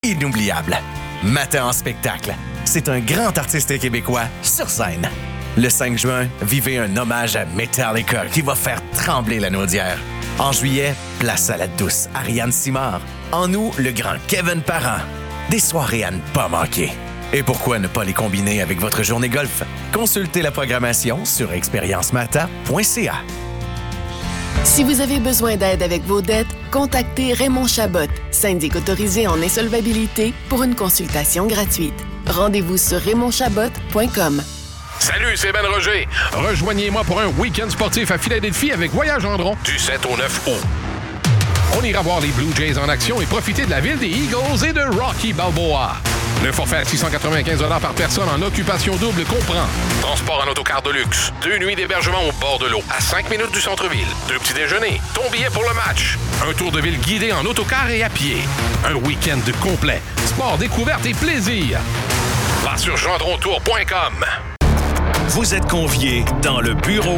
inoubliable. Matin en spectacle. C'est un grand artiste québécois sur scène. Le 5 juin, vivez un hommage à Metallica qui va faire trembler la Naudière. En juillet, place à la douce Ariane Simard. En août, le grand Kevin Parent. Des soirées à ne pas manquer. Et pourquoi ne pas les combiner avec votre journée golf? Consultez la programmation sur expériencemata.ca. Si vous avez besoin d'aide avec vos dettes, contactez Raymond Chabot, syndic autorisé en insolvabilité, pour une consultation gratuite. Rendez-vous sur raymondchabot.com. Salut, c'est Ben Roger. Rejoignez-moi pour un week-end sportif à Philadelphie avec Voyage Gendron du 7 au 9 août. On ira voir les Blue Jays en action et profiter de la ville des Eagles et de Rocky Balboa. Le forfait à 695 $ par personne en occupation double comprend transport en autocar de luxe, 2 nuits d'hébergement au bord de l'eau, à 5 minutes du centre-ville, 2 petits déjeuners, ton billet pour le match, un tour de ville guidé en autocar et à pied, un week-end complet, sport, découverte et plaisir. Va sur gendrontour.com. Vous êtes conviés dans le bureau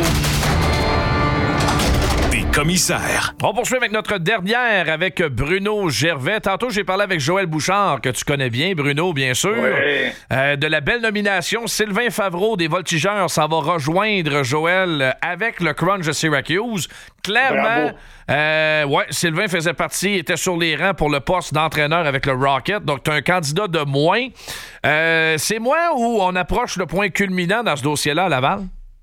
des commissaires. On poursuit avec notre dernière avec Bruno Gervais. Tantôt, j'ai parlé avec Joël Bouchard, que tu connais bien, Bruno, bien sûr. Oui. De la belle nomination. Sylvain Favreau des Voltigeurs s'en va rejoindre Joël avec le Crunch de Syracuse. Clairement, Sylvain faisait partie, était sur les rangs pour le poste d'entraîneur avec le Rocket. Donc, tu as un candidat de moins. C'est moi où on approche le point culminant dans ce dossier-là à Laval?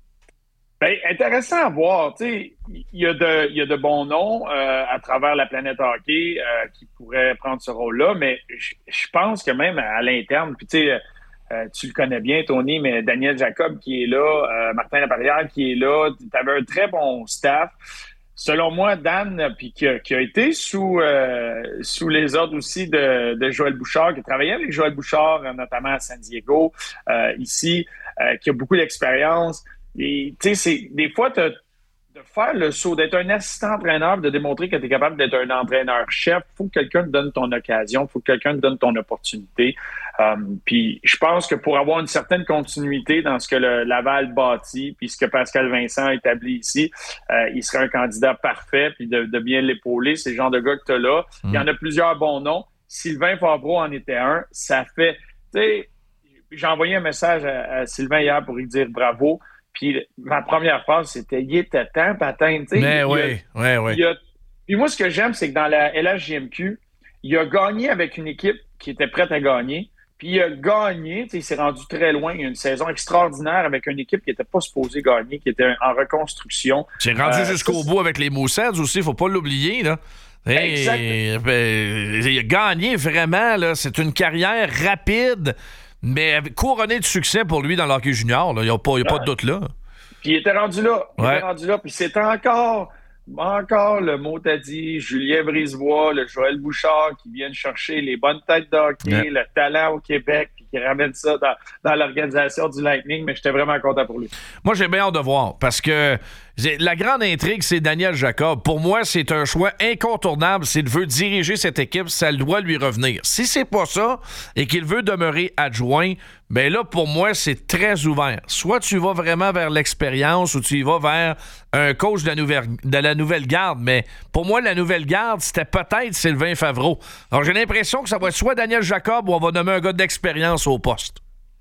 Bien, intéressant à voir. Il y a de bons noms à travers la planète hockey qui pourraient prendre ce rôle-là, mais je pense que même à l'interne, puis tu le connais bien, Tony, mais Daniel Jacob qui est là, Martin Laperrière qui est là, tu avais un très bon staff. Selon moi, Dan, puis qui a été sous les ordres aussi de Joël Bouchard, qui travaillait avec Joël Bouchard, notamment à San Diego, ici, qui a beaucoup d'expérience. Et tu sais, des fois, de faire le saut, d'être un assistant-entraîneur, de démontrer que tu es capable d'être un entraîneur-chef, il faut que quelqu'un te donne ton occasion, il faut que quelqu'un te donne ton opportunité. Puis je pense que pour avoir une certaine continuité dans ce que le Laval bâtit, puis ce que Pascal Vincent a établi ici, il serait un candidat parfait, puis de bien l'épauler. C'est le genre de gars que tu as là. Il y en a plusieurs bons noms. Sylvain Favreau en était un. Ça fait... Tu sais, j'ai envoyé un message à Sylvain hier pour lui dire bravo. Puis ma première phrase, c'était « Il était temps, Patin ». Mais oui. Puis moi, ce que j'aime, c'est que dans la LHJMQ, il a gagné avec une équipe qui était prête à gagner. Puis il a gagné, il s'est rendu très loin. Il y a une saison extraordinaire avec une équipe qui n'était pas supposée gagner, qui était en reconstruction. C'est rendu jusqu'au bout avec les Moussets aussi, il ne faut pas l'oublier, là. Exact. Il a gagné vraiment, là. C'est une carrière rapide, mais couronné de succès pour lui dans l'hockey junior. Il n'y a pas de doute là. Puis il était rendu là. Puis c'est encore le mot t'as dit, Julien Brisebois, le Joël Bouchard qui viennent chercher les bonnes têtes de hockey, le talent au Québec, puis qui ramène ça dans l'organisation du Lightning. Mais j'étais vraiment content pour lui. Moi, j'ai bien hâte de voir parce que la grande intrigue, c'est Daniel Jacob. Pour moi, c'est un choix incontournable. S'il veut diriger cette équipe, ça doit lui revenir. Si c'est pas ça et qu'il veut demeurer adjoint, ben là, pour moi, c'est très ouvert. Soit tu vas vraiment vers l'expérience ou tu y vas vers un coach de la nouvelle garde. Mais pour moi, la nouvelle garde, c'était peut-être Sylvain Favreau. Alors, j'ai l'impression que ça va être soit Daniel Jacob ou on va nommer un gars d'expérience au poste.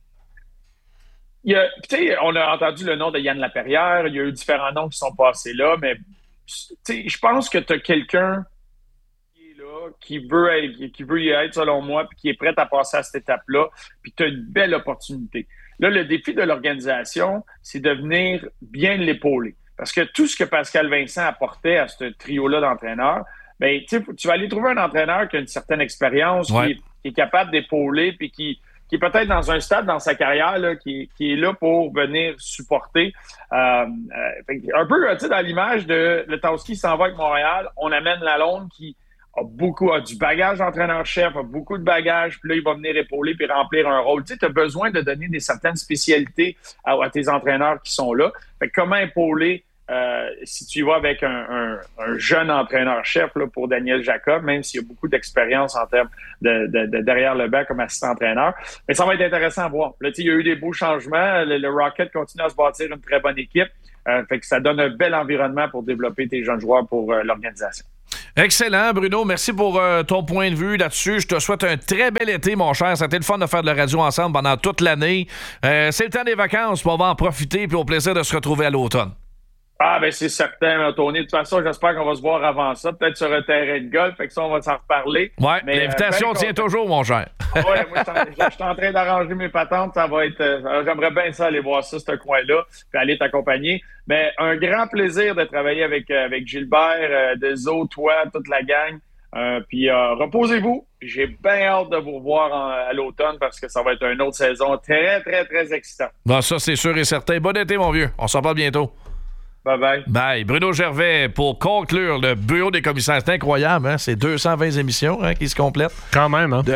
On a entendu le nom de Yann Laperrière. Il y a eu différents noms qui sont passés là, mais je pense que tu as quelqu'un qui est là, qui veut y être, selon moi, puis qui est prêt à passer à cette étape-là, puis tu as une belle opportunité. Là, le défi de l'organisation, c'est de venir bien l'épauler. Parce que tout ce que Pascal Vincent apportait à ce trio-là d'entraîneurs, ben, tu vas aller trouver un entraîneur qui a une certaine expérience, qui est capable d'épauler, puis qui est peut-être dans un stade dans sa carrière là, qui est là pour venir supporter. Un peu dans l'image de Letowski s'en va avec Montréal, on amène Lalonde qui a du bagage d'entraîneur-chef, a beaucoup de bagage, puis là, il va venir épauler puis remplir un rôle. Tu as besoin de donner certaines spécialités à tes entraîneurs qui sont là. Fait que comment épauler si tu y vas avec un jeune entraîneur-chef là, pour Daniel Jacob, même s'il y a beaucoup d'expérience en termes de derrière le banc comme assistant-entraîneur. Mais ça va être intéressant à voir. Là, il y a eu des beaux changements. Le Rocket continue à se bâtir une très bonne équipe. Fait que ça donne un bel environnement pour développer tes jeunes joueurs pour l'organisation. Excellent, Bruno. Merci pour ton point de vue là-dessus. Je te souhaite un très bel été, mon cher. Ça a été le fun de faire de la radio ensemble pendant toute l'année. C'est le temps des vacances, on va en profiter puis au plaisir de se retrouver à l'automne. Ah, ben c'est certain, Tony. De toute façon, j'espère qu'on va se voir avant ça, peut-être sur un terrain de golf. Fait que ça, on va s'en reparler. Oui, l'invitation tient toujours, mon cher. Oui, moi, je suis en train d'arranger mes patentes. Ça va être. J'aimerais bien ça aller voir ça, ce coin-là, puis aller t'accompagner. Mais un grand plaisir de travailler avec Gilbert, Dezo, toi, toute la gang. Puis reposez-vous. J'ai bien hâte de vous revoir à l'automne parce que ça va être une autre saison très, très, très excitante. Bon, ça, c'est sûr et certain. Bon été, mon vieux. On s'en parle bientôt. Bye-bye. Bye. Bruno Gervais, pour conclure le bureau des commissaires. C'est incroyable, hein? C'est 220 émissions qui se complètent. Quand même, hein?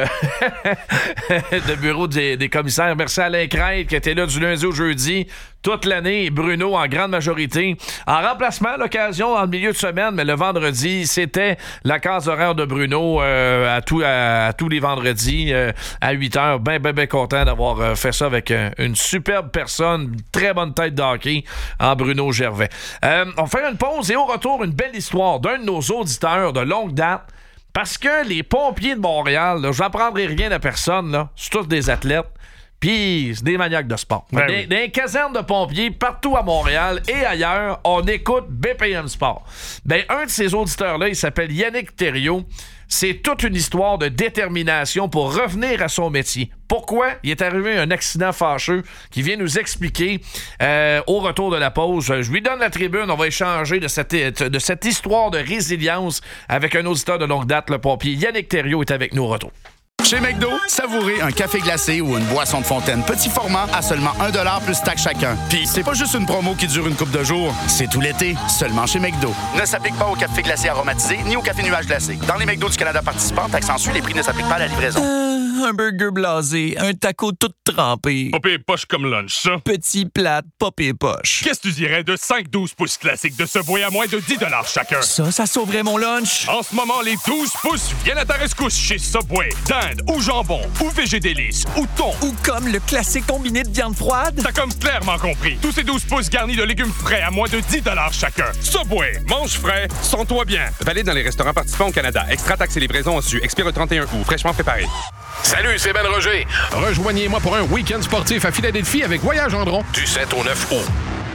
De bureau des commissaires. Merci à Alain Crête qui était là du lundi au jeudi toute l'année. Bruno en grande majorité. En remplacement, à l'occasion, en milieu de semaine, mais le vendredi, c'était la case horaire de Bruno à tous les vendredis à 8 h. Ben content d'avoir fait ça avec une superbe personne, une très bonne tête de hockey en Bruno Gervais. On fait une pause et au retour, une belle histoire d'un de nos auditeurs de longue date. Parce que les pompiers de Montréal, là, je n'apprendrai rien à personne, là, c'est tous des athlètes. Puis, c'est des maniaques de sport. Dans les casernes de pompiers, partout à Montréal et ailleurs, on écoute BPM Sport. Un de ces auditeurs-là, il s'appelle Yannick Thériault. C'est toute une histoire de détermination pour revenir à son métier. Pourquoi? Il est arrivé un accident fâcheux qui vient nous expliquer au retour de la pause. Je lui donne la tribune. On va échanger de cette histoire de résilience avec un auditeur de longue date, le pompier. Yannick Thériault est avec nous au retour. Chez McDo, savourez un café glacé ou une boisson de fontaine petit format à seulement 1$ plus taxe chacun. Puis c'est pas juste une promo qui dure une couple de jours, c'est tout l'été, seulement chez McDo. Ne s'applique pas au café glacé aromatisé ni au café nuage glacé. Dans les McDo du Canada participants, taxe en suit, les prix ne s'appliquent pas à la livraison. Un burger blasé, un taco tout trempé. Pas pire poche comme lunch, ça. Petit plate, pas pire poche. Qu'est-ce que tu dirais de 5-12 pouces classiques de Subway à moins de 10$ chacun? Ça sauverait mon lunch. En ce moment, les 12 pouces viennent à ta rescousse chez Subway. Dinde ou jambon ou végé délice ou thon. Ou comme le classique combiné de viande froide. T'as comme clairement compris. Tous ces 12 pouces garnis de légumes frais à moins de 10$ chacun. Subway, mange frais, sens-toi bien. Valide dans les restaurants participants au Canada. Extra taxes et livraison en su. Expire le 31 août. Fraîchement préparé. Salut, c'est Ben Roger. Rejoignez-moi pour un week-end sportif à Philadelphie avec Voyage Andron du 7 au 9 août.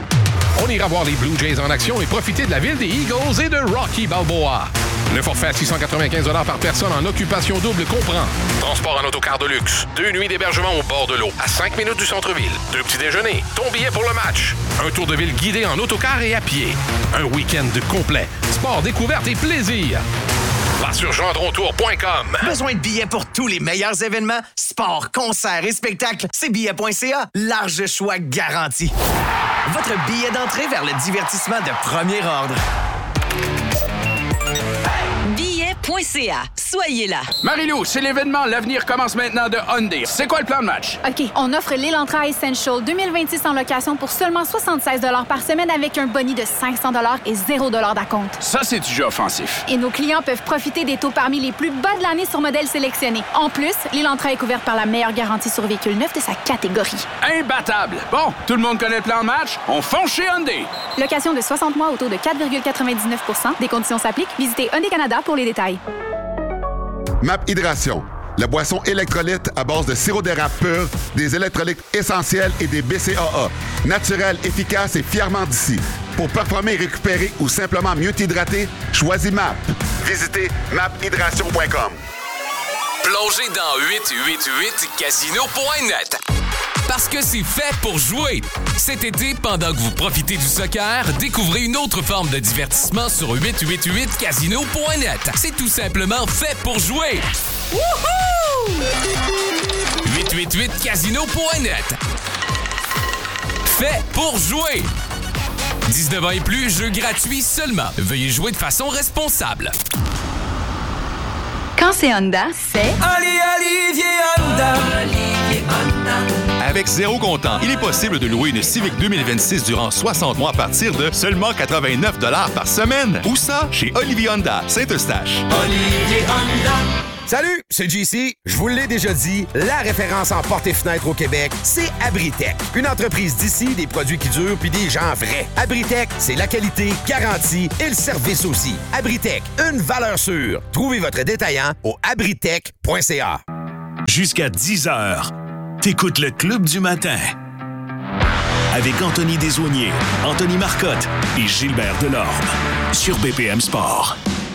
On ira voir les Blue Jays en action et profiter de la ville des Eagles et de Rocky Balboa. Le forfait à 695$ par personne en occupation double comprend transport en autocar de luxe, 2 nuits d'hébergement au bord de l'eau, à 5 minutes du centre-ville, 2 petits déjeuners, ton billet pour le match, un tour de ville guidé en autocar et à pied, un week-end complet, sport, découverte et plaisir. Va sur gendrontour.com. Besoin de billets pour tous les meilleurs événements, sports, concerts et spectacles? C'est billets.ca. Large choix garanti. Votre billet d'entrée vers le divertissement de premier ordre. Billets.ca. Soyez là. Marie-Lou, c'est l'événement L'avenir commence maintenant de Hyundai. C'est quoi le plan de match? OK, on offre l'Elantra Essential 2026 en location pour seulement 76$ par semaine avec un boni de 500$ et 0$ d'acompte. Ça, c'est du jeu offensif. Et nos clients peuvent profiter des taux parmi les plus bas de l'année sur modèles sélectionnés. En plus, l'Elantra est couverte par la meilleure garantie sur véhicule neuf de sa catégorie. Imbattable! Bon, tout le monde connaît le plan de match? On fonce chez Hyundai! Location de 60 mois au taux de 4,99%. Des conditions s'appliquent. Visitez Hyundai Canada pour les détails. MAP Hydration, la boisson électrolyte à base de sirop d'érable pur, des électrolytes essentiels et des BCAA. Naturel, efficace et fièrement d'ici. Pour performer, récupérer ou simplement mieux t'hydrater, choisis MAP. Visitez maphydration.com. Plongez dans 888casino.net. Parce que c'est fait pour jouer. Cet été, pendant que vous profitez du soccer, découvrez une autre forme de divertissement sur 888casino.net. C'est tout simplement fait pour jouer. Wouhou! 888casino.net. Fait pour jouer. 19 ans et plus, jeu gratuit seulement. Veuillez jouer de façon responsable. Quand c'est Honda, c'est... Olivier Honda. Olivier Honda. Avec zéro comptant, il est possible de louer une Civic 2026 durant 60 mois à partir de seulement 89$ par semaine. Où ça? Chez Olivier Honda, Saint-Eustache. Olivier Honda. Salut, c'est JC. Je vous l'ai déjà dit, la référence en portes et fenêtres au Québec, c'est Abritech. Une entreprise d'ici, des produits qui durent puis des gens vrais. Abritech, c'est la qualité, garantie et le service aussi. Abritech, une valeur sûre. Trouvez votre détaillant au abritech.ca. Jusqu'à 10h, t'écoutes le Club du matin. Avec Anthony Desaulniers, Anthony Marcotte et Gilbert Delorme. Sur BPM Sport.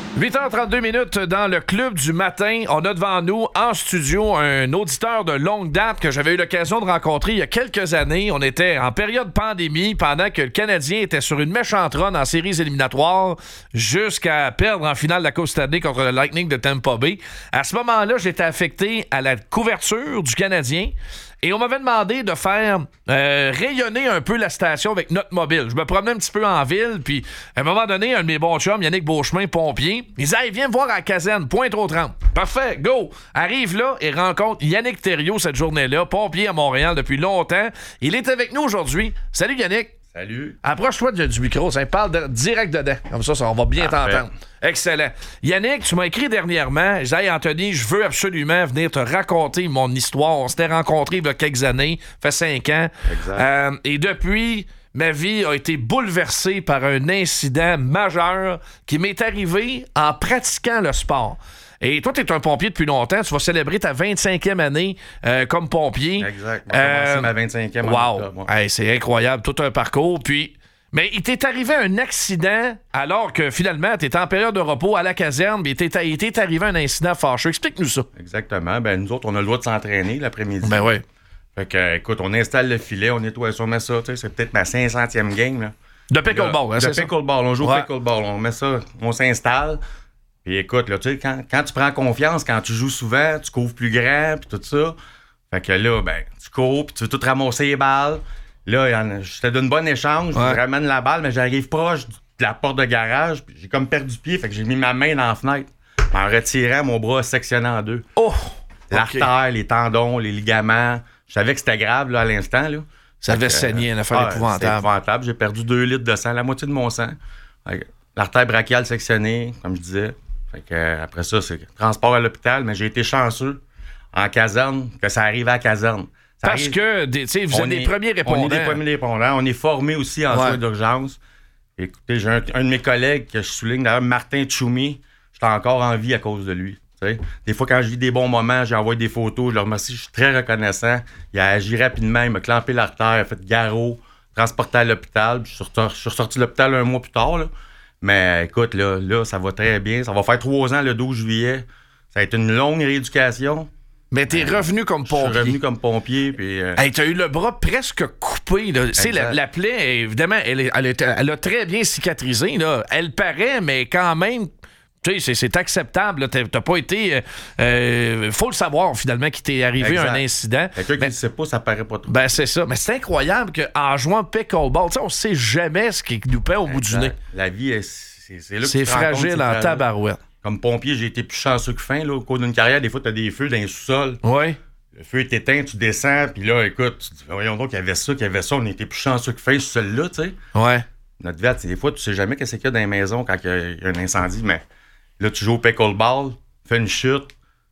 8h32 dans le Club du matin. On a devant nous, en studio, un auditeur de longue date que j'avais eu l'occasion de rencontrer il y a quelques années. On était en période pandémie pendant que le Canadien était sur une méchante run en séries éliminatoires jusqu'à perdre en finale de la Coupe Stanley contre le Lightning de Tampa Bay. À ce moment-là, j'étais affecté à la couverture du Canadien. Et on m'avait demandé de faire rayonner un peu la station avec notre mobile. Je me promenais un petit peu en ville, puis à un moment donné, un de mes bons chums, Yannick Beauchemin, pompier, il disait « Hey, viens me voir à la caserne, Pointe-aux-Trembles. » Parfait, go! Arrive là et rencontre Yannick Thériault cette journée-là, pompier à Montréal depuis longtemps. Il est avec nous aujourd'hui. Salut Yannick! Salut. Approche-toi du micro, ça parle direct dedans. Comme ça, on va bien t'entendre. Excellent. Yannick, tu m'as écrit dernièrement, je disais, hey, Anthony, je veux absolument venir te raconter mon histoire. On s'était rencontrés il y a quelques années, ça fait 5 ans. Exact. Et depuis, ma vie a été bouleversée par un incident majeur qui m'est arrivé en pratiquant le sport. Et toi, tu es un pompier depuis longtemps. Tu vas célébrer ta 25e année comme pompier. Exact. J'ai commencé ma 25e année. Wow. Hey, c'est incroyable. Tout un parcours. Mais il t'est arrivé un accident alors que finalement, tu étais en période de repos à la caserne. Mais il t'est arrivé un incident fâcheux. Explique-nous ça. Exactement. Ben, nous autres, on a le droit de s'entraîner l'après-midi. Ben oui. Fait que, écoute, on installe le filet, on nettoie ça, on met ça. C'est peut-être ma 500e game. Là. De pickleball, hein, c'est ça? De pickleball. On joue au pickleball. On met ça, on s'installe. Puis écoute, là, tu sais, quand tu prends confiance, quand tu joues souvent, tu couvres plus grand, puis tout ça. Fait que là, ben, tu cours, puis tu veux tout ramasser les balles. Là, je te donne un bon échange, je ramène la balle, mais j'arrive proche de la porte de garage, puis j'ai comme perdu pied, fait que j'ai mis ma main dans la fenêtre. En retirant, mon bras sectionné en deux. Oh! L'artère, les tendons, les ligaments. Je savais que c'était grave, là, à l'instant, là. Ça devait saigner, une affaire épouvantable. C'était épouvantable. J'ai perdu 2 litres de sang, la moitié de mon sang. L'artère brachiale sectionnée, comme je disais. Fait que, après ça, c'est transport à l'hôpital, mais j'ai été chanceux en caserne, que ça arrive à la caserne. Parce que, tu sais, vous êtes des premiers répondants. On est des premiers répondants. On est formés aussi en soins d'urgence. Écoutez, j'ai un de mes collègues que je souligne, d'ailleurs, Martin Tchoumi, j'étais encore en vie à cause de lui. T'sais. Des fois, quand je vis des bons moments, j'envoie des photos, je le remercie, je suis très reconnaissant. Il a agi rapidement, il m'a clampé l'artère, il a fait garrot, transporté à l'hôpital. Je suis ressorti de l'hôpital 1 mois plus tard, là. Mais écoute, là, ça va très bien. Ça va faire 3 ans le 12 juillet. Ça a été une longue rééducation. Mais t'es revenu comme pompier. Je suis revenu comme pompier. Puis, hey, t'as eu le bras presque coupé. Tu sais, la plaie, évidemment, elle a très bien cicatrisé. Là. Elle paraît, mais quand même, tu sais, c'est acceptable. Là. T'as pas été... faut le savoir, finalement, qu'il t'est arrivé un incident. Quelqu'un qui ne sait pas, ça paraît pas trop. Ben, c'est ça. Mais c'est incroyable qu'en jouant pickleball, on sait jamais ce qui nous perd au bout du nez. La vie, c'est là que c'est fragile en tabarouette. Comme pompier, j'ai été plus chanceux que fin. Là, au cours d'une carrière, des fois, tu as des feux dans les sous-sols. Oui. Le feu est éteint, tu descends, puis là, écoute, tu dis, voyons donc, qu'il y avait ça. On était plus chanceux que fin, ce sol-là, tu sais. Ouais. Notre vie, des fois, tu sais jamais qu'est-ce qu'il y a dans les maisons quand il y a un incendie, mais là, tu joues au pickleball, fais une chute,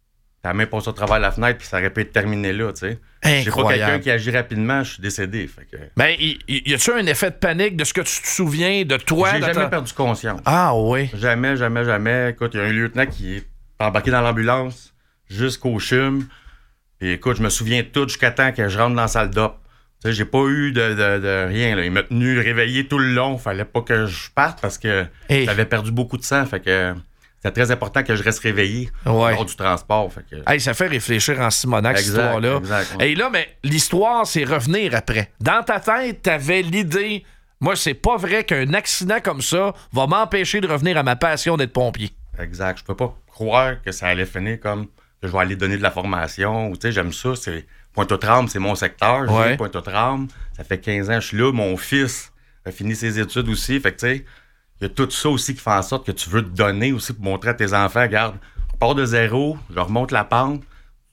ta main passe au travers de la fenêtre, puis ça aurait pu être terminé là, tu sais. J'ai pas quelqu'un qui agit rapidement, je suis décédé. Fait que... Ben, y a-tu un effet de panique de ce que tu te souviens de toi? J'ai jamais perdu conscience. Ah oui? Jamais. Écoute, il y a un lieutenant qui est embarqué dans l'ambulance jusqu'au CHUM. Puis écoute, je me souviens de tout jusqu'à temps que je rentre dans la salle d'op. Tu sais, j'ai pas eu de rien. Là. Il m'a tenu réveillé tout le long. Fallait pas que je parte parce que j'avais perdu beaucoup de sang. Fait que... c'est très important que je reste réveillé lors du transport. Fait que... hey, ça fait réfléchir en Simonac, cette histoire-là. Et là, mais l'histoire, c'est revenir après. Dans ta tête, t'avais l'idée, moi, c'est pas vrai qu'un accident comme ça va m'empêcher de revenir à ma passion d'être pompier. Exact. Je peux pas croire que ça allait finir comme que je vais aller donner de la formation. Tu sais, j'aime ça. C'est Pointe-aux-Trembles, c'est mon secteur. Pointe-aux-Trembles. Ça fait 15 ans que je suis là. Mon fils a fini ses études aussi. Fait que, tu sais, il y a tout ça aussi qui fait en sorte que tu veux te donner aussi pour montrer à tes enfants, regarde, on part de zéro, je leur remonte la pente,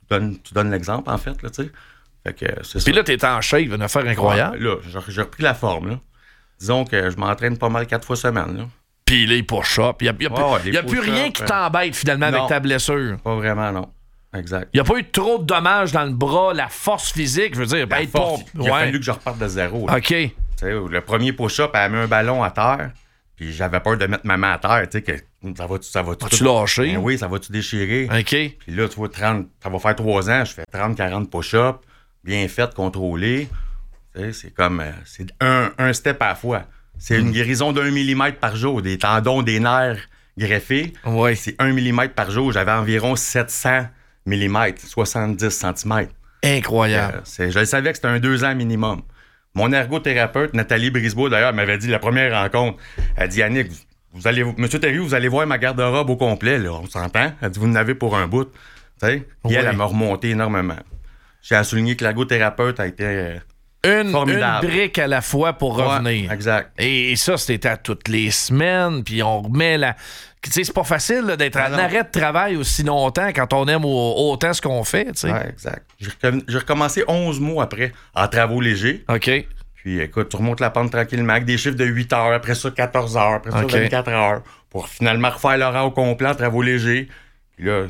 tu donnes l'exemple, en fait, là, tu sais. Fait que c'est ça. Puis là, t'es en shape, une affaire incroyable. Ouais, là, j'ai repris la forme, là. Disons que je m'entraîne pas mal 4 fois semaine, là. Puis les push-ups. Il n'y a plus rien qui t'embête finalement avec ta blessure. Pas vraiment, non. Exact. Il n'y a pas eu trop de dommages dans le bras, la force physique, je veux dire. Il a fallu que je reparte de zéro. Là. OK. Le premier push-up, elle a mis un ballon à terre, puis j'avais peur de mettre ma main à terre, tu sais, que ça va tu lâcher? Ben oui, ça va-tu déchirer? OK. Puis là, tu vois, ça va faire 3 ans, je fais 30-40 push-ups, bien fait, contrôlé. Tu sais, c'est comme, c'est un step à la fois. C'est une guérison d'1 millimètre par jour, des tendons, des nerfs greffés. Oui. C'est 1 millimètre par jour. J'avais environ 700 millimètres, 70 centimètres. Incroyable. Je le savais que c'était un 2 ans minimum. Mon ergothérapeute, Nathalie Brisebois, d'ailleurs, m'avait dit la première rencontre, elle dit, Yannick, Monsieur Thériault, vous allez voir ma garde-robe au complet, là, on s'entend? Elle dit, vous en avez pour un bout. Puis elle m'a remonté énormément. J'ai à souligner que l'ergothérapeute a été formidable. Une brique à la fois pour revenir. Exact. Et ça, c'était à toutes les semaines, puis on remet la... Tu sais, c'est pas facile là, d'être en arrêt de travail aussi longtemps quand on aime autant ce qu'on fait, tu sais. Ouais, exact. J'ai recommencé 11 mois après en travaux légers. OK. Puis écoute, tu remontes la pente tranquillement avec des chiffres de 8 heures, après ça 14 heures, après ça 24 heures, pour finalement refaire l'horaire au complet en travaux légers. Puis là,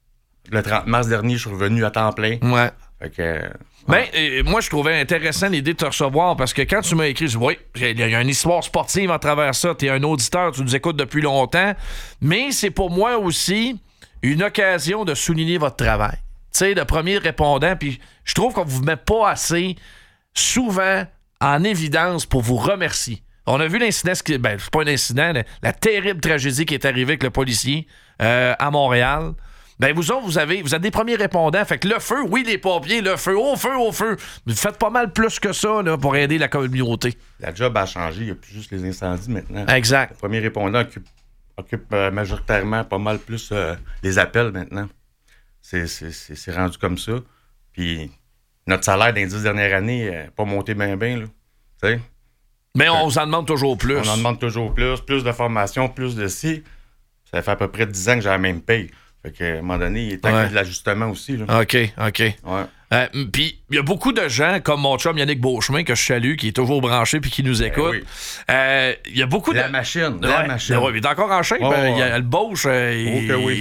le 30 mars dernier, je suis revenu à temps plein. Ouais. Fait que... moi, je trouvais intéressant l'idée de te recevoir parce que quand tu m'as écrit, je dis, oui, il y a une histoire sportive à travers ça. Tu es un auditeur, tu nous écoutes depuis longtemps. Mais c'est pour moi aussi une occasion de souligner votre travail. Tu sais, le premier répondant, puis je trouve qu'on vous met pas assez souvent en évidence pour vous remercier. On a vu l'incident, c'est pas un incident, la terrible tragédie qui est arrivée avec le policier à Montréal. Ben vous autres, vous êtes des premiers répondants. Fait que le feu, oui, les pompiers, le feu, au feu, au feu. Mais vous faites pas mal plus que ça là, pour aider la communauté. La job a changé. Il n'y a plus juste les incendies maintenant. Exact. Le premier répondant occupe majoritairement pas mal plus les appels maintenant. C'est rendu comme ça. Puis notre salaire dans les 10 dernières années n'a pas monté bien, là. Tu sais? Mais on vous en demande toujours plus. On en demande toujours plus de formation, plus de ci. Ça fait à peu près 10 ans que j'ai la même paye. Fait qu'à un moment donné, il est temps qu'il y ait de l'ajustement aussi. Là. OK. Ouais. Puis, il y a beaucoup de gens, comme mon chum Yannick Beauchemin, que je salue, qui est toujours branché puis qui nous écoute. Oui. Il y a beaucoup La machine. Il est encore en shape. Il y a le Beauche. Oui.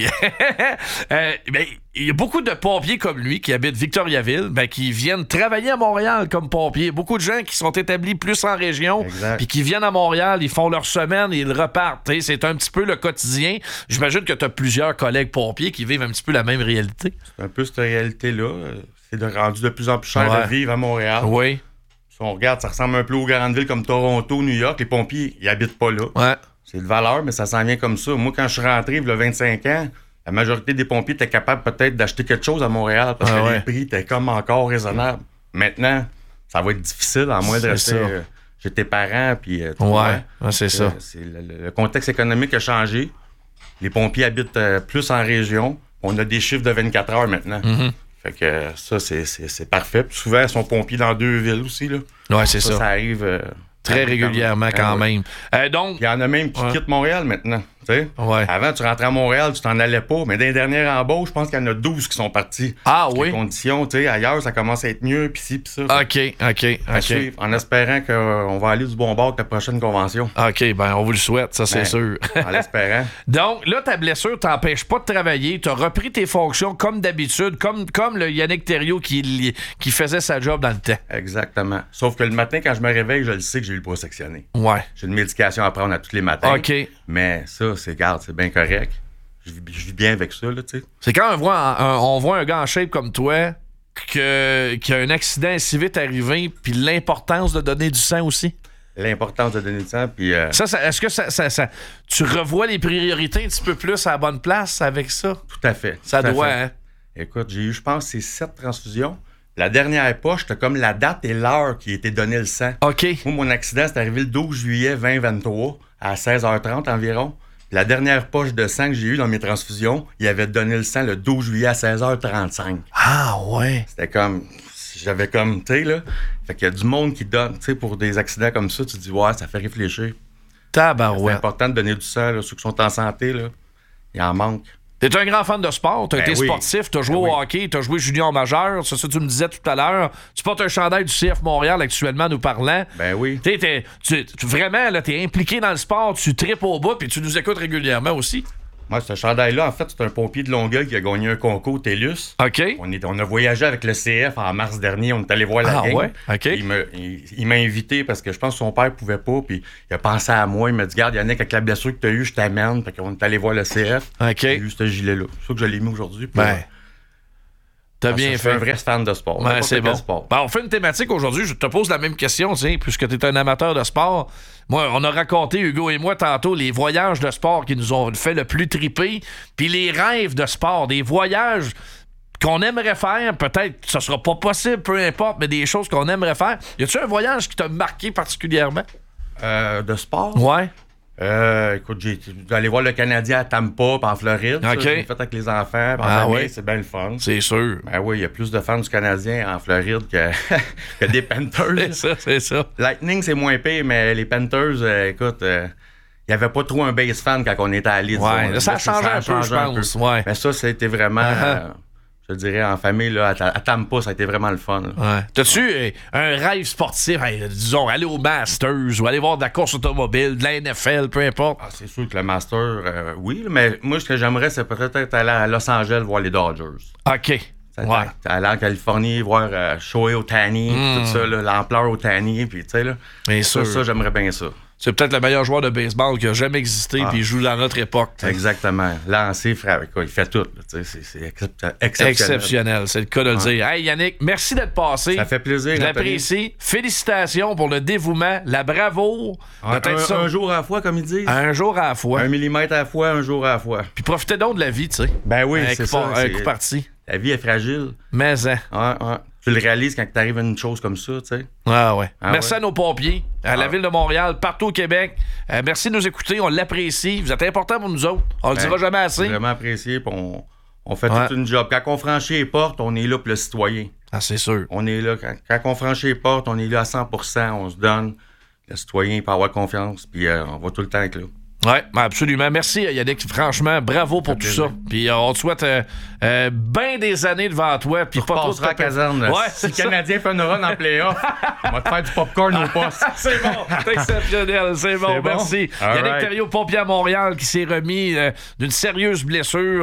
Il y a beaucoup de pompiers comme lui qui habitent Victoriaville, qui viennent travailler à Montréal comme pompiers. Beaucoup de gens qui sont établis plus en région, puis qui viennent à Montréal, ils font leur semaine et ils repartent. T'sais, c'est un petit peu le quotidien. J'imagine que tu as plusieurs collègues pompiers qui vivent un petit peu la même réalité. C'est un peu cette réalité-là. C'est rendu de plus en plus cher de vivre à Montréal. Oui. Si on regarde, ça ressemble un peu aux grandes villes comme Toronto, New York. Les pompiers, ils habitent pas là. Ouais. C'est de valeur, mais ça s'en vient comme ça. Moi, quand je suis rentré, il y a 25 ans, la majorité des pompiers étaient capables peut-être d'acheter quelque chose à Montréal parce que les prix étaient comme encore raisonnables. Maintenant, ça va être difficile, à moins de rester chez tes parents. Puis, c'est ça. Le contexte économique a changé. Les pompiers habitent plus en région. On a des chiffres de 24 heures maintenant. Mm-hmm. Fait que ça, c'est parfait. Puis souvent, ils sont pompiers dans 2 villes aussi. Là. Ouais, c'est ça. Ça arrive... très régulièrement quand même. Donc, il y en a même qui quittent Montréal maintenant. Avant, tu rentrais à Montréal, tu t'en allais pas. Mais dans les dernières embauches, je pense qu'il y en a 12 qui sont partis. Ah oui? Les conditions, ailleurs, ça commence à être mieux, puis ci, puis ça. OK. En espérant qu'on va aller du bon bord avec la prochaine convention. OK, on vous le souhaite, ça, c'est sûr. En l'espérant. Donc, là, ta blessure t'empêche pas de travailler. Tu as repris tes fonctions comme d'habitude, comme le Yannick Thériault qui faisait sa job dans le temps. Exactement. Sauf que le matin, quand je me réveille, je le sais que j'ai eu le bras sectionné. Ouais. J'ai une médication à prendre à tous les matins. OK. Mais ça, c'est bien correct. Je vis bien avec ça, là, tu sais. C'est quand on voit un gars en shape comme toi qui a un accident si vite arrivé, puis l'importance de donner du sang aussi. L'importance de donner du sang, puis... est-ce que tu revois les priorités un petit peu plus à la bonne place avec ça? Tout à fait. Ça doit, hein? Écoute, j'ai eu, je pense, 7 transfusions. La dernière poche, c'était comme la date et l'heure qui était donné le sang. OK. Moi, mon accident, c'est arrivé le 12 juillet 2023 à 16h30 environ. La dernière poche de sang que j'ai eue dans mes transfusions, il avait donné le sang le 12 juillet à 16h35. Ah ouais! C'était comme... J'avais comme... Tu sais, là... Fait qu'il y a du monde qui donne, tu sais, pour des accidents comme ça, tu te dis, ouais, ça fait réfléchir. Tabarouette. C'est important de donner du sang, là. Ceux qui sont en santé, là, il en manque. T'es un grand fan de sport, t'as été sportif, t'as joué au hockey, t'as joué junior majeur, c'est ça que tu me disais tout à l'heure. Tu portes un chandail du CF Montréal actuellement nous parlant. Ben oui. Vraiment, là, t'es impliqué dans le sport, tu tripes au bout, puis tu nous écoutes régulièrement aussi. Moi, ce chandail-là, en fait, c'est un pompier de Longueuil qui a gagné un concours TELUS. OK. On a voyagé avec le CF en mars dernier. On est allé voir la game. Ouais? OK. Il m'a invité parce que je pense que son père pouvait pas. Puis il a pensé à moi. Il m'a dit, regarde, Yannick, avec la blessure que tu as eue, je t'amène. Fait qu'on est allé voir le CF. OK. J'ai eu ce gilet-là. C'est ça que je l'ai mis aujourd'hui. T'as bien fait. Je suis un vrai fan de sport. Ouais, c'est bon. Ben, on fait une thématique aujourd'hui. Je te pose la même question, puisque tu es un amateur de sport. Moi, on a raconté, Hugo et moi, tantôt, les voyages de sport qui nous ont fait le plus triper, puis les rêves de sport, des voyages qu'on aimerait faire. Peut-être que ce sera pas possible, peu importe, mais des choses qu'on aimerait faire. Y a-tu un voyage qui t'a marqué particulièrement? De sport? Ouais. Écoute, j'ai allé voir le Canadien à Tampa, en Floride. OK. J'ai fait avec les enfants. C'est bien le fun. C'est sûr. Ben oui, il y a plus de fans du Canadien en Floride que des Panthers. c'est ça. Lightning, c'est moins pire, mais les Panthers, écoute, il n'y avait pas trop un base fan quand on était à Leeds. Ouais, ça a changé un peu, je pense. Ouais. Mais ça a été vraiment... Je dirais, en famille, là, à Tampa, ça a été vraiment le fun. Ouais. T'as-tu un rêve sportif, disons, aller au Masters ou aller voir de la course automobile, de la NFL, peu importe? Ah, c'est sûr que le Master, oui, mais moi, ce que j'aimerais, c'est peut-être aller à Los Angeles voir les Dodgers. OK. Aller en Californie, voir Shohei Ohtani, tout ça, là, l'ampleur Ohtani, puis tu sais, là. Bien sûr. Ça, j'aimerais bien ça. C'est peut-être le meilleur joueur de baseball qui a jamais existé, puis il joue dans notre époque. T'sais. Exactement. Lancé, frère, il fait tout. C'est exceptionnel. Exceptionnel, c'est le cas de le dire. Hey Yannick, merci d'être passé. Ça fait plaisir. Je l'apprécie. Félicitations pour le dévouement, la bravoure. Un jour à la fois, comme ils disent. Un jour à la fois. 1 millimètre à la fois, un jour à la fois. Puis profitez donc de la vie, tu sais. Ben oui, c'est ça. Un coup parti. La vie est fragile. Mais tu le réalises quand t'arrives à une chose comme ça, tu sais. Merci à nos pompiers, à la Ville de Montréal, partout au Québec. Merci de nous écouter, on l'apprécie. Vous êtes importants pour nous autres. On le dira jamais assez. C'est vraiment apprécié, puis on fait toute une job. Quand on franchit les portes, on est là pour le citoyen. Ah, c'est sûr. On est là. Quand on franchit les portes, on est là à 100%. On se donne. Le citoyen peut avoir confiance, puis on va tout le temps être là. Oui, absolument. Merci, Yannick. Franchement, bravo pour tout ça. Puis on te souhaite bien des années devant toi. Puis pas trop de la caserne. Ouais, si le Canadien fait une run en play-off, on va te faire du popcorn au poste. C'est bon. C'est exceptionnel. C'est bon. Merci. Yannick Thériault, pompier à Montréal, qui s'est remis d'une sérieuse blessure,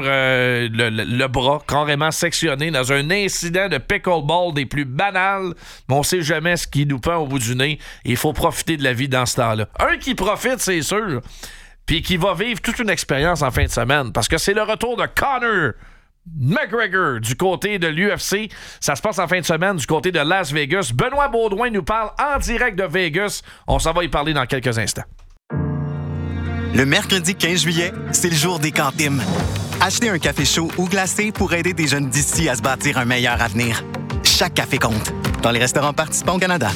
le bras carrément sectionné dans un incident de pickleball des plus banals. Mais on sait jamais ce qui nous pend au bout du nez. Il faut profiter de la vie dans ce temps-là. Un qui profite, c'est sûr. Puis qui va vivre toute une expérience en fin de semaine, parce que c'est le retour de Conor McGregor du côté de l'UFC. Ça se passe en fin de semaine du côté de Las Vegas. Benoît Baudouin nous parle en direct de Vegas. On s'en va y parler dans quelques instants. Le mercredi 15 juillet, c'est le jour des cantines. Achetez un café chaud ou glacé pour aider des jeunes d'ici à se bâtir un meilleur avenir. Chaque café compte. Dans les restaurants participants au Canada.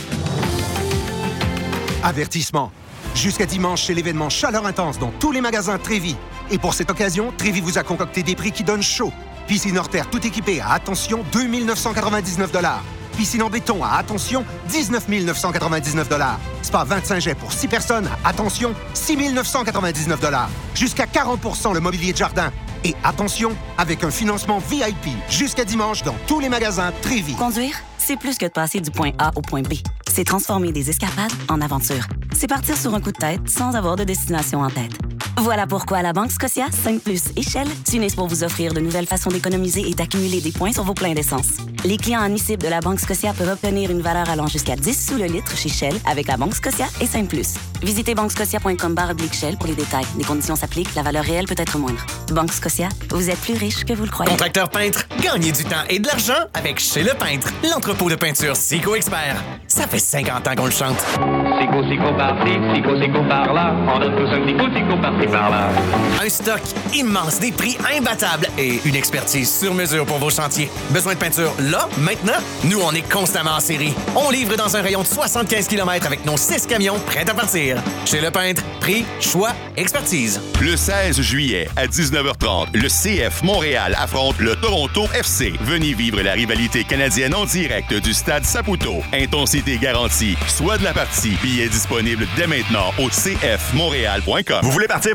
Avertissement. Jusqu'à dimanche, c'est l'événement Chaleur Intense dans tous les magasins Trévis. Et pour cette occasion, Trévis vous a concocté des prix qui donnent chaud. Piscine hors terre tout équipée à attention, 2 999 $. Piscine en béton à attention, 19 999 $. Spa 25 jets pour 6 personnes à attention, 6 999 $. Jusqu'à 40% le mobilier de jardin. Et attention, avec un financement VIP jusqu'à dimanche dans tous les magasins Trévis. Conduire, c'est plus que de passer du point A au point B. C'est transformer des escapades en aventures. C'est partir sur un coup de tête sans avoir de destination en tête. Voilà pourquoi la Banque Scotia 5+ et Shell s'unissent pour vous offrir de nouvelles façons d'économiser et d'accumuler des points sur vos pleins d'essence. Les clients en e-cible de la Banque Scotia peuvent obtenir une valeur allant jusqu'à 10 sous le litre chez Shell avec la Banque Scotia et 5+. Visitez banquescotia.com/Shell pour les détails. Les conditions s'appliquent, la valeur réelle peut être moindre. Banque Scotia, vous êtes plus riche que vous le croyez. Contracteur peintre, gagnez du temps et de l'argent avec Chez Le Peintre, l'entrepôt de peinture Sico Expert. Ça fait 50 ans qu'on le chante. Sico par-ci, Sico par-là. On donne tous un petit Sico par-ci par-là. Un stock immense, des prix imbattables et une expertise sur mesure pour vos chantiers. Besoin de peinture là, maintenant? Nous, on est constamment en série. On livre dans un rayon de 75 km avec nos 6 camions prêts à partir. Chez Le Peintre, prix, choix, expertise. Le 16 juillet à 19h30, le CF Montréal affronte le Toronto FC. Venez vivre la rivalité canadienne en direct du stade Saputo. Intensité garantie. Soit de la partie. Billets disponibles dès maintenant au cfmontréal.com. Vous voulez partir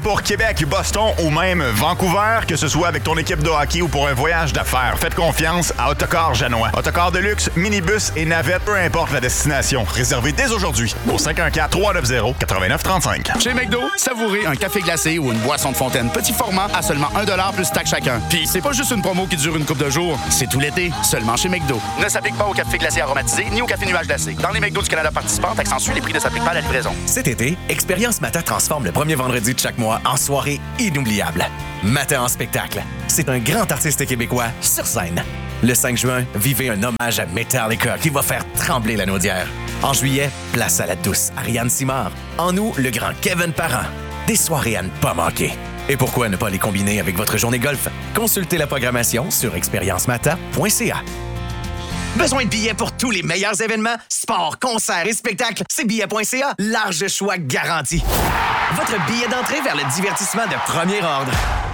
pour Québec, Boston ou même Vancouver, que ce soit avec ton équipe de hockey ou pour un voyage d'affaires, faites confiance à Autocar Janois. Autocar de luxe, minibus et navette, peu importe la destination. Réservez dès aujourd'hui au 514-390-8935. Chez McDo, savourez un café glacé ou une boisson de fontaine petit format à seulement 1$ plus taxe chacun. Puis c'est pas juste une promo qui dure une couple de jours, c'est tout l'été, seulement chez McDo. Ne s'applique pas au café glacé aromatisé ni au café nuage glacé. Dans les McDo du Canada participants, accentue les prix ne s'appliquent pas à la livraison. Cet été, Expérience Matin transforme le premier vendredi de chaque mois en soirée inoubliable. Matin en spectacle. C'est un grand artiste québécois sur scène. Le 5 juin, vivez un hommage à Metallica qui va faire trembler la Naudière. En juillet, place à la douce Ariane Simard. En août, le grand Kevin Parent. Des soirées à ne pas manquer. Et pourquoi ne pas les combiner avec votre journée golf? Consultez la programmation sur expériencemata.ca. Besoin de billets pour tous les meilleurs événements, sports, concerts et spectacles? C'est billets.ca. Large choix garanti. Votre billet d'entrée vers le divertissement de premier ordre.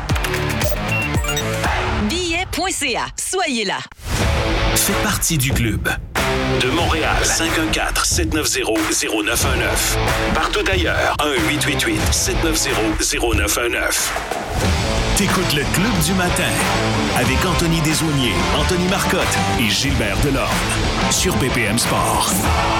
Billets.ca. Soyez là. Faites partie du club. De Montréal, 514-790-0919. Partout ailleurs, 1-888-790-0919. T'écoutes le Club du matin avec Anthony Desaulniers, Anthony Marcotte et Gilbert Delorme sur BPM Sport.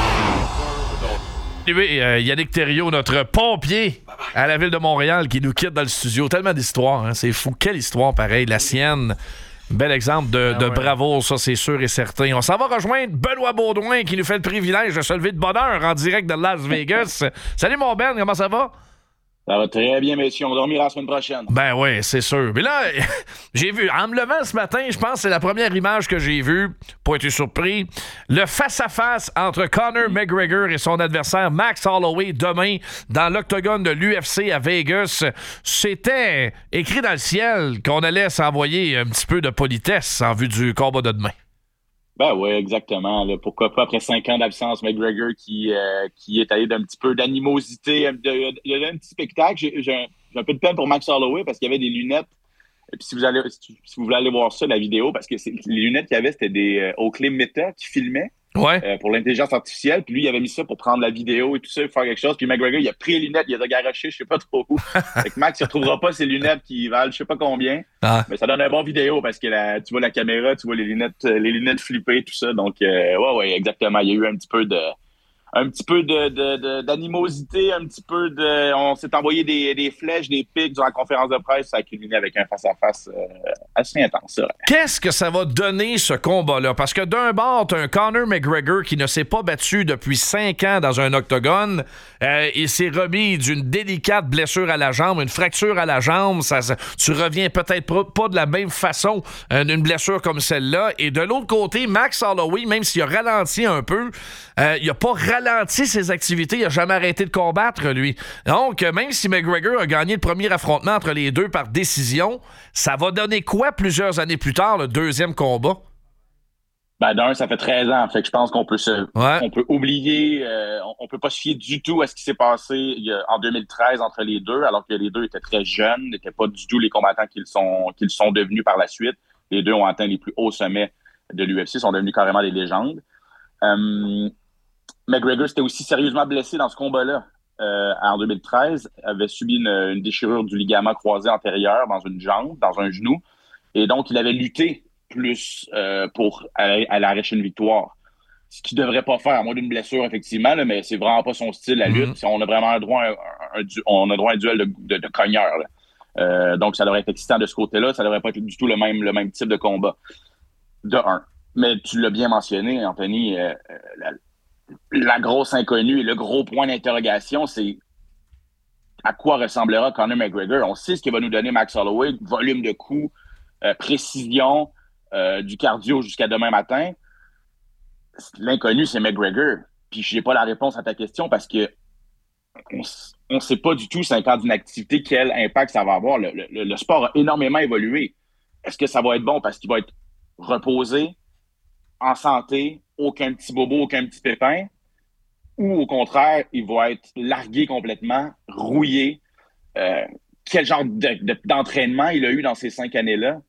Yannick Thériault, notre pompier à la Ville de Montréal qui nous quitte dans le studio. Tellement d'histoires, hein? C'est fou. Quelle histoire, pareil. La sienne. Bel exemple de bravoure, ça, c'est sûr et certain. On s'en va rejoindre Benoît Baudouin qui nous fait le privilège de se lever de bonne heure en direct de Las Vegas. Salut, mon Ben, comment ça va? Ça va très bien, messieurs. On dormira la semaine prochaine. Ben oui, c'est sûr. Mais là, j'ai vu, en me levant ce matin, je pense que c'est la première image que j'ai vue, pas été surpris, le face-à-face entre Conor McGregor et son adversaire Max Holloway demain dans l'octogone de l'UFC à Vegas. C'était écrit dans le ciel qu'on allait s'envoyer un petit peu de politesse en vue du combat de demain. Ben oui, exactement. Là, pourquoi pas après 5 ans d'absence, McGregor qui est allé d'un petit peu d'animosité. Il y a un petit spectacle. J'ai un peu de peine pour Max Holloway parce qu'il y avait des lunettes. Et puis si vous voulez aller voir ça, la vidéo, parce que les lunettes qu'il y avait, c'était des Oakley Meta qui filmaient pour l'intelligence artificielle. Puis lui, il avait mis ça pour prendre la vidéo et tout ça, faire quelque chose. Puis McGregor, il a pris les lunettes, il les a garochées, je sais pas trop où. Fait que Max, il ne retrouvera pas ses lunettes qui valent je sais pas combien. Ah. Mais ça donne un bon vidéo parce que tu vois la caméra, tu vois les lunettes flippées, tout ça. Donc, ouais, exactement. Il y a eu un petit peu d'animosité, un petit peu de... On s'est envoyé des flèches, des pics durant la conférence de presse. Ça a culminé avec un face-à-face assez intense. Ça. Qu'est-ce que ça va donner, ce combat-là? Parce que d'un bord, t'as un Conor McGregor qui ne s'est pas battu depuis 5 ans dans un octogone. Il s'est remis d'une délicate blessure à la jambe, une fracture à la jambe. Tu reviens peut-être pas de la même façon d'une blessure comme celle-là. Et de l'autre côté, Max Holloway, même s'il a ralenti un peu, il n'a pas ralenti ses activités, il n'a jamais arrêté de combattre, lui. Donc, même si McGregor a gagné le premier affrontement entre les deux par décision, ça va donner quoi plusieurs années plus tard, le deuxième combat? Ben d'un, ça fait 13 ans. Fait que je pense qu'on peut on peut oublier, on peut pas se fier du tout à ce qui s'est passé en 2013 entre les deux, alors que les deux étaient très jeunes, n'étaient pas du tout les combattants qu'ils sont devenus par la suite. Les deux ont atteint les plus hauts sommets de l'UFC, sont devenus carrément des légendes. McGregor s'était aussi sérieusement blessé dans ce combat-là en 2013, avait subi une déchirure du ligament croisé antérieur dans une jambe, dans un genou, et donc il avait lutté plus pour aller arracher une victoire. Ce qu'il ne devrait pas faire, à moins d'une blessure, effectivement, là, mais c'est vraiment pas son style, la lutte. On a vraiment droit à un duel de cogneurs. Donc ça devrait être excitant de ce côté-là, ça devrait pas être du tout le même type de combat. De un. Mais tu l'as bien mentionné, Anthony, la grosse inconnue et le gros point d'interrogation, c'est à quoi ressemblera Conor McGregor. On sait ce qu'il va nous donner Max Holloway, volume de coups, précision, du cardio jusqu'à demain matin. L'inconnu, c'est McGregor. Puis je n'ai pas la réponse à ta question parce que on ne sait pas du tout, 5 ans d'inactivité, quel impact ça va avoir. Le sport a énormément évolué. Est-ce que ça va être bon parce qu'il va être reposé, en santé, aucun petit bobo, aucun petit pépin, ou au contraire, il va être largué complètement, rouillé. Quel genre d'entraînement il a eu dans ces 5 années-là?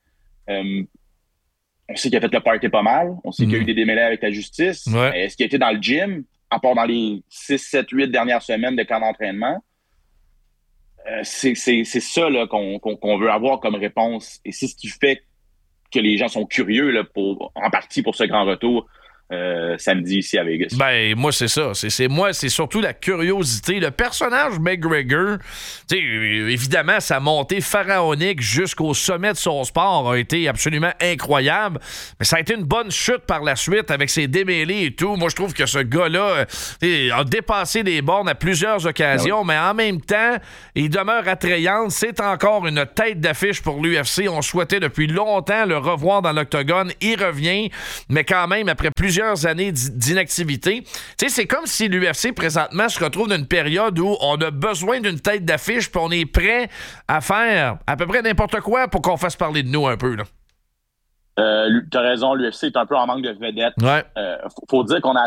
On sait qu'il a fait le party pas mal. On sait qu'il y a eu des démêlés avec la justice. Ouais. Est-ce qu'il a été dans le gym, à part dans les 6, 7, 8 dernières semaines de camp d'entraînement? c'est ça là, qu'on veut avoir comme réponse. Et c'est ce qui fait que les gens sont curieux là, en partie pour ce grand retour samedi ici à Vegas. Ben, moi, c'est ça. C'est surtout la curiosité. Le personnage McGregor, évidemment, sa montée pharaonique jusqu'au sommet de son sport a été absolument incroyable. Mais ça a été une bonne chute par la suite avec ses démêlés et tout. Moi, je trouve que ce gars-là a dépassé les bornes à plusieurs occasions, mais en même temps, il demeure attrayant. C'est encore une tête d'affiche pour l'UFC. On souhaitait depuis longtemps le revoir dans l'octogone. Il revient, mais quand même, après plusieurs années d'inactivité. Tu sais, c'est comme si l'UFC présentement se retrouve dans une période où on a besoin d'une tête d'affiche puis on est prêt à faire à peu près n'importe quoi pour qu'on fasse parler de nous un peu, là. T'as raison, l'UFC est un peu en manque de vedettes. Ouais. Faut dire qu'on a